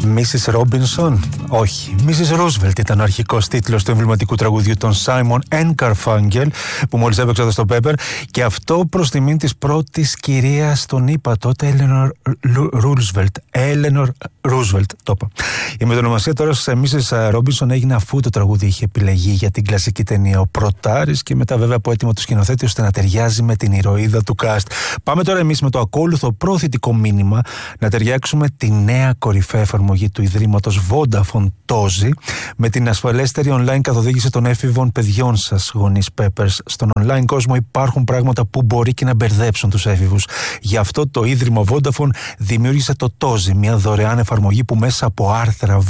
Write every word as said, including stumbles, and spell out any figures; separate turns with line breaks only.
μίσις Robinson? Όχι. μίσις Roosevelt ήταν ο αρχικός τίτλος του εμβληματικού τραγουδιού των Simon and Garfunkel που μόλις έπαιξε εδώ στο Pepper, και αυτό προς τιμήν της πρώτης κυρίας των ΗΠΑ τότε, Eleanor Roosevelt. Eleanor Roosevelt, το είπα. Η μετονομασία τώρα σε μίσις Robinson έγινε αφού το τραγούδι είχε επιλεγεί για την κλασική ταινία Ο Πρωτάρης και μετά βέβαια από έτοιμο του σκηνοθέτη ώστε να ταιριάζει με την ηρωίδα του cast. Πάμε τώρα εμείς με το ακόλουθο προωθητικό μήνυμα να ταιριάξουμε τη νέα κορυφαία εφαρμογή του Ιδρύματος Vodafone Tozi με την ασφαλέστερη online καθοδήγηση των έφηβων παιδιών σας, γονείς Peppers. Στον online κόσμο υπάρχουν πράγματα που μπορεί και να μπερδέψουν τους έφηβους. Γι' αυτό το Ίδρυμα Vodafone δημιούργησε το Tozi, μια δωρεάν εφαρμογή που μέσα από άρθρα,